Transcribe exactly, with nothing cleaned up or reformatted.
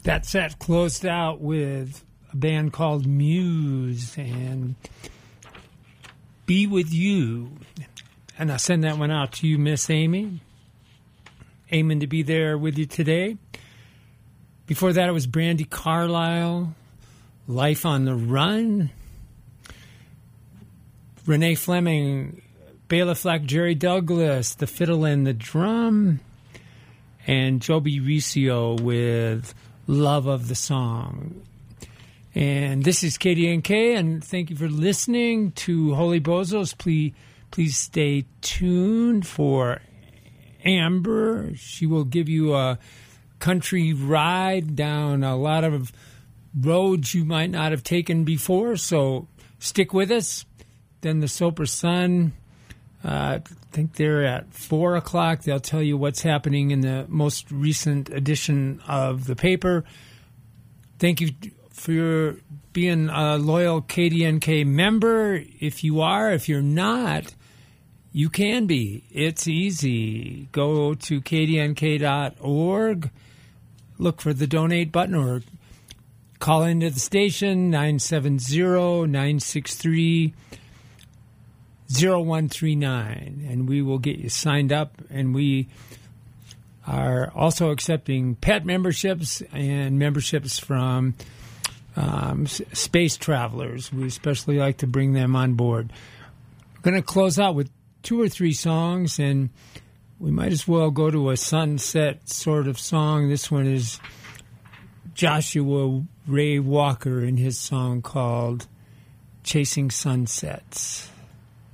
That set closed out with a band called Muse and Be With You. And I send that one out to you, Miss Amy. Aiming to be there with you today. Before that, it was Brandi Carlile, Life on the Run. Renee Fleming, Bela Fleck, Jerry Douglas, The Fiddle and the Drum. And Joby Riccio with Love of the Song. And this is K D N K, and thank you for listening to Holy Bozos. Please, please stay tuned for Amber. She will give you a country ride down a lot of roads you might not have taken before, so stick with us. Then the Soper Sun, uh, I think they're at four o'clock. They'll tell you what's happening in the most recent edition of the paper. Thank you for your being a loyal K D N K member. If you are, if you're not, you can be. It's easy. Go to K D N K dot org, look for the donate button, or call into the station, nine seven zero, nine six three, zero one three nine, and we will get you signed up. And we are also accepting pet memberships and memberships from um, space travelers. We especially like to bring them on board. We're going to close out with two or three songs, and we might as well go to a sunset sort of song. This one is Joshua Ray Walker in his song called Chasing Sunsets.